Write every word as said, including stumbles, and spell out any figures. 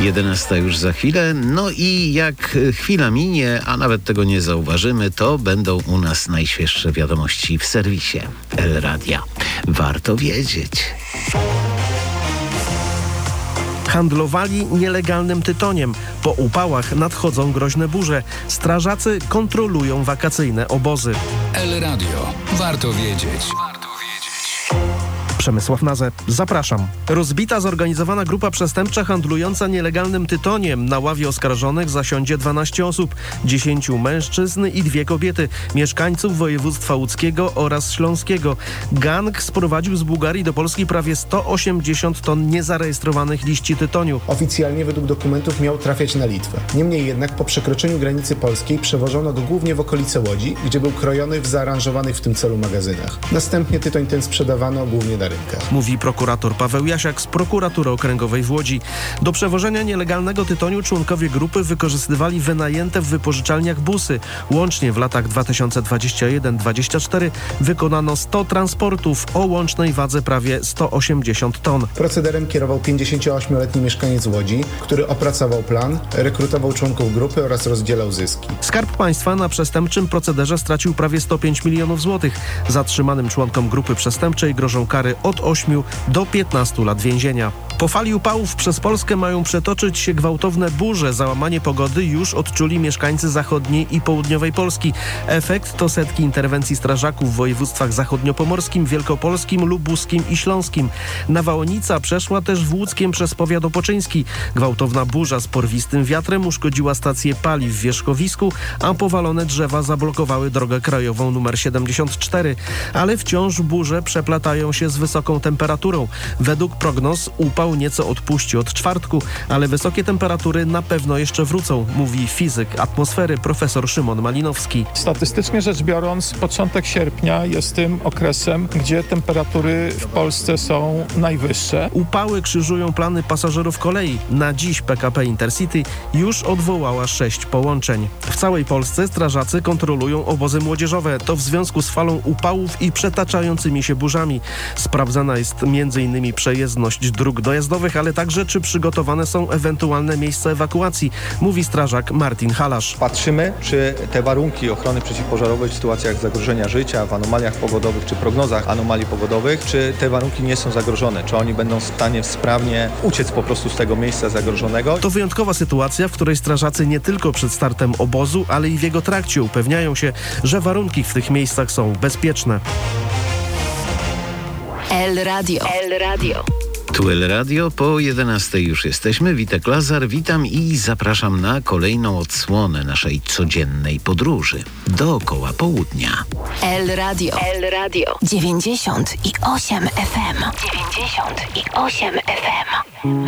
jedenasta już za chwilę. No i jak chwila minie, a nawet tego nie zauważymy, to będą u nas najświeższe wiadomości w serwisie El Radia. Warto wiedzieć. Handlowali nielegalnym tytoniem. Po upałach nadchodzą groźne burze. Strażacy kontrolują wakacyjne obozy. El Radio. Warto wiedzieć. Przemysław Nazę, zapraszam. Rozbita zorganizowana grupa przestępcza handlująca nielegalnym tytoniem. Na ławie oskarżonych zasiądzie dwanaście osób, dziesięciu mężczyzn i dwie kobiety, mieszkańców województwa łódzkiego oraz śląskiego. Gang sprowadził z Bułgarii do Polski prawie sto osiemdziesiąt ton niezarejestrowanych liści tytoniu. Oficjalnie według dokumentów miał trafiać na Litwę. Niemniej jednak po przekroczeniu granicy polskiej przewożono go głównie w okolice Łodzi, gdzie był krojony w zaaranżowanych w tym celu magazynach. Następnie tytoń ten sprzedawano głównie na rynkach. Mówi prokurator Paweł Jasiak z prokuratury okręgowej w Łodzi. Do przewożenia nielegalnego tytoniu członkowie grupy wykorzystywali wynajęte w wypożyczalniach busy. Łącznie w latach dwa tysiące dwudziestym pierwszym do dwudziestego czwartego wykonano sto transportów o łącznej wadze prawie sto osiemdziesiąt ton. Procederem kierował pięćdziesięcioośmioletni mieszkaniec Łodzi, który opracował plan, rekrutował członków grupy oraz rozdzielał zyski. Skarb Państwa na przestępczym procederze stracił prawie sto pięć milionów złotych. Zatrzymanym członkom grupy przestępczej grożą kary od ośmiu do piętnastu lat więzienia. Po fali upałów przez Polskę mają przetoczyć się gwałtowne burze. Załamanie pogody już odczuli mieszkańcy zachodniej i południowej Polski. Efekt to setki interwencji strażaków w województwach zachodniopomorskim, wielkopolskim, lubuskim i śląskim. Nawałnica przeszła też w Łódzkiem przez powiat opoczyński. Gwałtowna burza z porwistym wiatrem uszkodziła stację paliw w Wierzchowisku, a powalone drzewa zablokowały drogę krajową numer siedemdziesiąt cztery. Ale wciąż burze przeplatają się z wysoką temperaturą. Według prognoz upał nieco odpuści od czwartku, ale wysokie temperatury na pewno jeszcze wrócą, mówi fizyk atmosfery profesor Szymon Malinowski. Statystycznie rzecz biorąc, początek sierpnia jest tym okresem, gdzie temperatury w Polsce są najwyższe. Upały krzyżują plany pasażerów kolei. Na dziś P K P Intercity już odwołała sześć połączeń. W całej Polsce strażacy kontrolują obozy młodzieżowe. To w związku z falą upałów i przetaczającymi się burzami. Sprawdzana jest między innymi przejezdność dróg dojazdowych, ale także czy przygotowane są ewentualne miejsca ewakuacji, mówi strażak Martin Halasz. Patrzymy, czy te warunki ochrony przeciwpożarowej w sytuacjach zagrożenia życia, w anomaliach pogodowych czy prognozach anomalii pogodowych, czy te warunki nie są zagrożone, czy oni będą w stanie sprawnie uciec po prostu z tego miejsca zagrożonego. To wyjątkowa sytuacja, w której strażacy nie tylko przed startem obozu, ale i w jego trakcie upewniają się, że warunki w tych miejscach są bezpieczne. El Radio. El Radio. Tu El Radio, po jedenastej już jesteśmy. Witek Lazar, witam i zapraszam na kolejną odsłonę naszej codziennej podróży dookoła południa. El Radio. El Radio. dziewięćdziesiąt i osiem F M. dziewięćdziesiąt i osiem F M.